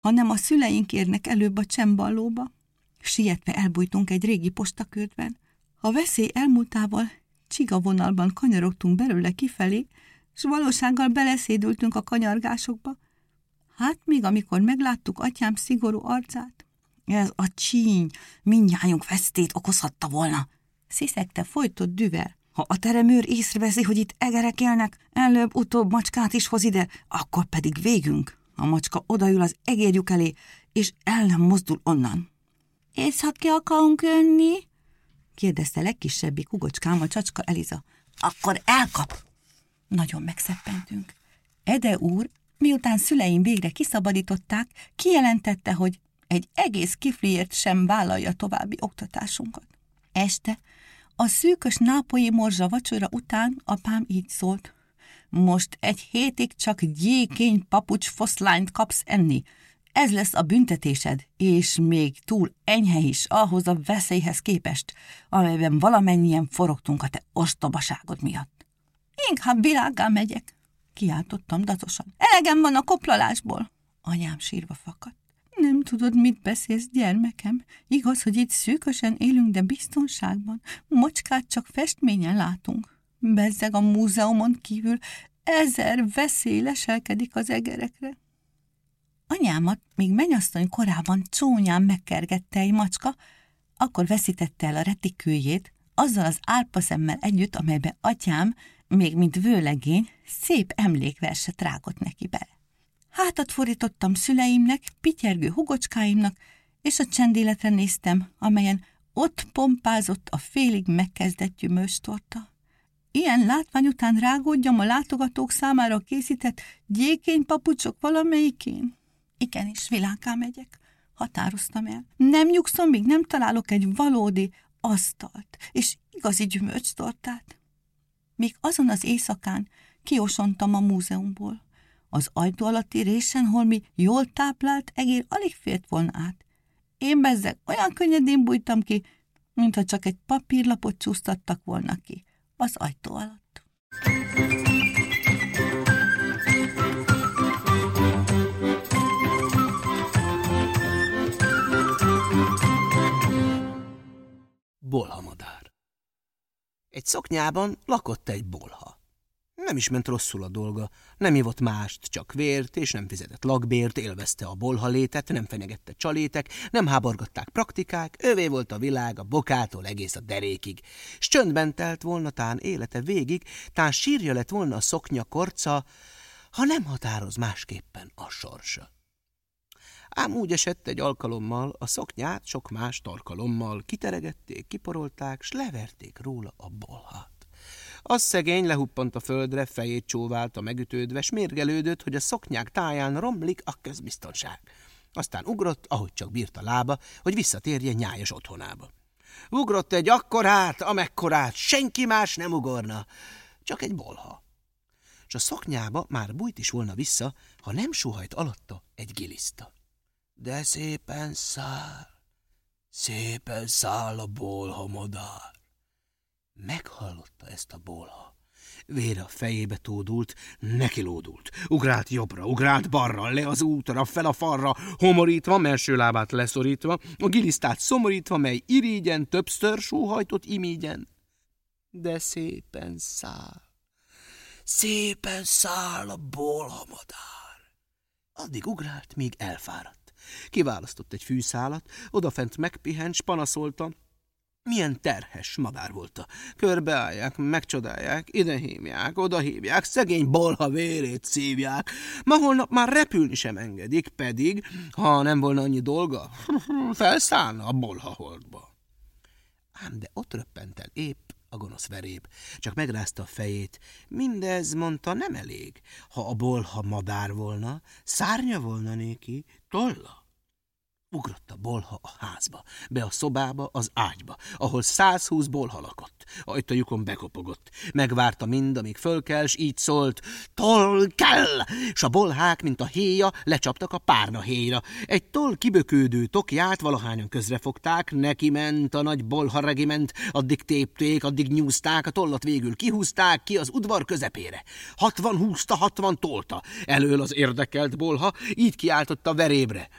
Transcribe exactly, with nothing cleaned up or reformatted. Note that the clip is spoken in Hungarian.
hanem a szüleink érnek előbb a Csembalóba. Sietve elbújtunk egy régi postakörtben. A veszély elmúltával csigavonalban kanyarogtunk belőle kifelé, s valósággal beleszédültünk a kanyargásokba. Hát még amikor megláttuk atyám szigorú arcát. Ez a csíny mindnyájunk vesztét okozhatta volna, sziszegte folytott düvel. Ha a teremőr észreveszi, hogy itt egerek élnek, előbb-utóbb macskát is hoz ide, akkor pedig végünk. A macska odaül az egérjük elé, és el nem mozdul onnan. Észak ki akarunk jönni? Kérdezte legkisebbik hugocskám, a Csacska Eliza. Akkor elkap! Nagyon megszeppentünk. Ede úr, miután szüleim végre kiszabadították, kijelentette, hogy egy egész kifliért sem vállalja további oktatásunkat. Este, a szűkös nápolyi morzsa vacsora után apám így szólt. Most egy hétig csak gyékény papucs foszlányt kapsz enni. Ez lesz a büntetésed, és még túl enyhe is ahhoz a veszélyhez képest, amelyben valamennyien forogtunk a te ostobaságod miatt. Inkább világgá megyek, kiáltottam datosan. Elegem van a koplalásból. Anyám sírva fakadt. Nem tudod, mit beszélsz, gyermekem. Igaz, hogy itt szűkösen élünk, de biztonságban. Mocskát csak festményen látunk. Bezzeg a múzeumon kívül ezer veszély leselkedik az egerekre. Anyámat még mennyasszony korában csónyán megkergette egy macska, akkor veszítette el a retikőjét, azzal az árpaszemmel együtt, amelybe atyám, még mint vőlegény, szép emlékverset rágott neki bele. Hátat fordítottam szüleimnek, pityergő hugocskáimnak, és a csendéletre néztem, amelyen ott pompázott a félig megkezdett gyümölcstorta. Ilyen látvány után rágódjam a látogatók számára készített gyékény papucsok valamelyikén? Igenis, világgá megyek, határoztam el. Nem nyugszom, míg nem találok egy valódi asztalt és igazi gyümölcstortát. Míg azon az éjszakán kiosontam a múzeumból. Az ajtó alatti résen holmi jól táplált egér alig fért volna át. Én bezzeg olyan könnyedén bújtam ki, mintha csak egy papírlapot csúsztattak volna ki az ajtó alatt. Bolhamadár. Egy szoknyában lakott egy bolha. Nem is ment rosszul a dolga, nem ivott mást, csak vért, és nem fizetett lakbért, élvezte a bolha létet, nem fenyegette csalétek, nem háborgatták praktikák, övé volt a világ a bokától egész a derékig, s csöndben telt volna tán élete végig, tán sírja lett volna a szoknya korca, ha nem határoz másképpen a sorsa. Ám úgy esett egy alkalommal, a szoknyát sok más tarkalommal kiteregették, kiporolták, s leverték róla a bolhát. Az szegény lehuppant a földre, fejét csóválta megütődve, s mérgelődött, hogy a szoknyák táján romlik a közbiztonság. Aztán ugrott, ahogy csak bírta lába, hogy visszatérjen nyájas otthonába. Ugrott egy akkorát, amekkorát, senki más nem ugorna, csak egy bolha. S a szoknyába már bújt is volna vissza, ha nem sóhajt alatta egy giliszta. De szépen száll, szépen száll a bolha madár. Meghallotta ezt a bolha. Vére a fejébe tódult, nekilódult. Ugrált jobbra, ugrált balra, le az útra, fel a falra, homorítva, melső lábát leszorítva, a gilisztát szomorítva, mely irigyen, többször sóhajtott imígyen. De szépen száll, szépen száll a bolha madár. Addig ugrált, míg elfáradt. Kiválasztott egy fűszálat, odafent megpihent, s panaszolta, milyen terhes madár volta. Körbeállják, megcsodálják, idehívják, odahívják, szegény bolha vérét szívják. Ma holnap már repülni sem engedik, pedig, ha nem volna annyi dolga, felszállna a bolha holdba. Ám de ott röppent el épp a gonosz veréb, csak megrázta a fejét. Mindez, mondta, nem elég. Ha a bolha madár volna, szárnya volna néki, tolla. Ugrott a bolha a házba, be a szobába, az ágyba, ahol százhúsz bolha lakott. Ajtajukon bekopogott. Megvárta mind, amíg fölkel, s így szólt: toll kell! S a bolhák, mint a héja, lecsaptak a párna héjra. Egy toll kibökődő tokját valahányan közrefogták, neki ment a nagy bolha regiment, addig tépték, addig nyúzták, a tollat végül kihúzták ki az udvar közepére. Hatvan húzta, hatvan tolta. Elől az érdekelt bolha így kiáltotta verébre: